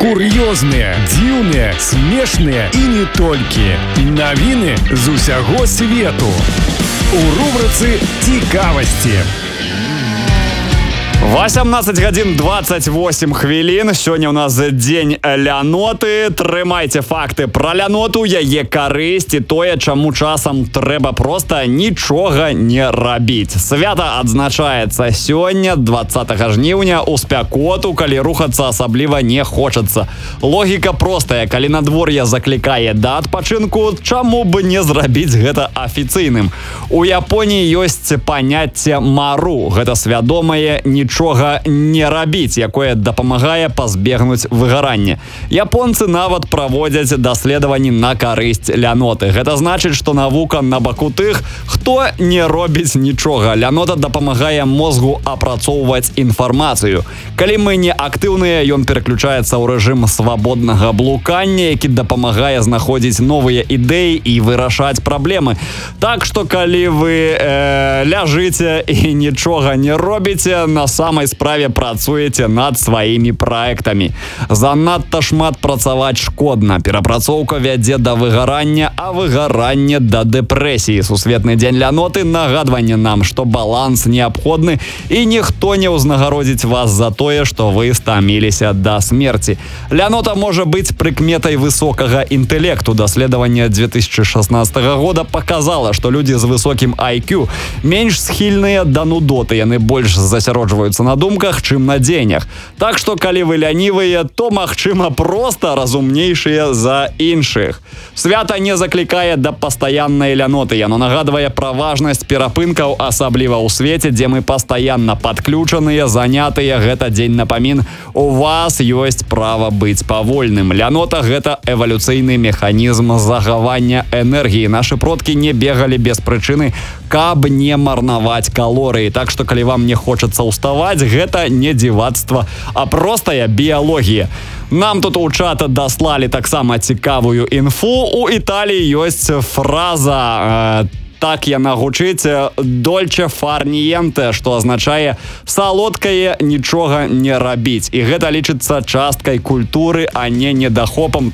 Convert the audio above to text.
Кур'ёзныя, дзіўныя, смешныя і не толькі. Навіны з усяго свету. У рубрыцы «Цікавасці». 18 гадзін 28 хвілін. Сёння ў нас дзень ляноты. Трымайце факты пра ляноту, яе карысць і тое, чаму часам трэба проста нічога не рабіць. Свята адзначаецца сёння, 20 жніўня, у спякоту, калі рухацца асабліва не хочацца. Логіка простая. Калі надвор'е заклікае да адпачынку, чаму б не зрабіць гэта афіцыйным? У Японіі ёсць паняцце мару. Гэта свядомае нічога не рабіць, якое дапамагае пазбегнуць выгарання. Японцы нават праводзяць даследаванні на карысць ляноты. Гэта значыць, што навука на баку тых, хто не робіць нічога. Лянота дапамагае мозгу апрацоўваць інфармацыю. Калі мы не актыўныя, ён пераключаецца ў рэжым свабоднага блукання, які дапамагае знаходзіць новыя ідэі і вырашаць праблемы. Так што, калі вы ляжыце і нічога не робіце, на самай справе працуеце над сваімі праектамі. Занадта шмат працаваць шкодна. Перапрацоўка вядзе да выгарання, а выгаранне да дэпрэсіі. Сусветны дзень ляноты нагадванне нам, што баланс неабходны і ніхто не ўзнагародзіць вас за тое, што вы стаміліся да смерці. Лянота можа быць прыкметай высокага інтэлекту. Даследаванне 2016 года показала, што людзі з высокім IQ менш схільныя да нудоты. Яны больш засяроджваюцца на думках, чым на дзеяннях. Так што, калі вы лянівыя, то, магчыма, проста разумнейшыя за іншых. Свята не заклікае да пастаяннай ляноты. Яно нагадвае пра важнасць перапынкаў, асабліва ў свеце, дзе мы пастаянна падключаныя, занятыя. Гэта дзень напамін. У вас ёсць права быць павольным. Лянота – гэта эвалюцыйны механізм загавання энергіі. Нашы продкі не бегалі без прычыны, каб не марнаваць калорыі. Так што, калі вам не хочацца ўставаць, гэта не дзівацтва, а простая біялогія. Нам тут у чата даслалі таксама цікавую інфу. У Італіі ёсць фраза, так яна гучыць, «дольче фар ніенте», што азначае «салодкае нічога не рабіць». І гэта лічыцца часткай культуры, а не недахопам.